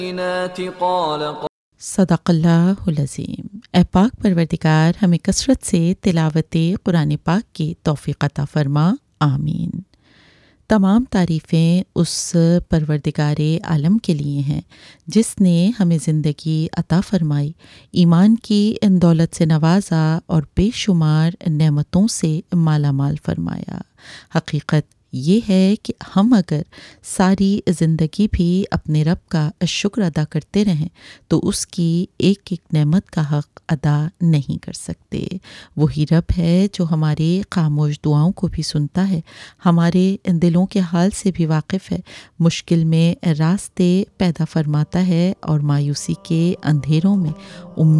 सदाक़ल्लाहुल अज़ीम। ए पाक परवरदिगार हमें कसरत से तिलावत कुरान पाक की तौफ़ीक़ अता फ़रमा, आमीन। तमाम तारीफ़ें उस परवरदिगार आलम के लिए हैं जिसने हमें ज़िंदगी अता फ़रमाई, ईमान की इन दौलत से नवाज़ा और बेशुमार नेमतों से माला माल फ़रमाया। हकीकत ये है कि हम अगर सारी ज़िंदगी भी अपने रब का शुक्र अदा करते रहें तो उसकी एक एक नेमत का हक़ अदा नहीं कर सकते। वही रब है जो हमारे खामोश दुआओं को भी सुनता है, हमारे दिलों के हाल से भी वाकिफ़ है, मुश्किल में रास्ते पैदा फरमाता है और मायूसी के अंधेरों में